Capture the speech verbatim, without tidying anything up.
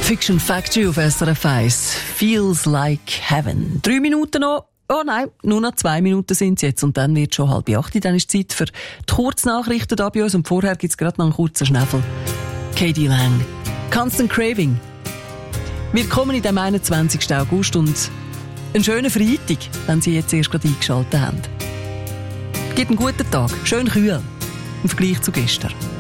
Fiction Factory auf S R F eins. Feels like heaven. Drei Minuten noch. Oh nein, nur noch zwei Minuten sind es jetzt und dann wird schon halb acht. Dann ist Zeit für die Kurznachrichten da bei uns und vorher gibt es gerade noch einen kurzen Schnäffel. K D Lang. Constant Craving. Willkommen in dem einundzwanzigsten August und einen schönen Freitag, wenn Sie jetzt erst gerade eingeschaltet haben. Gibt einen guten Tag, schön kühl im Vergleich zu gestern.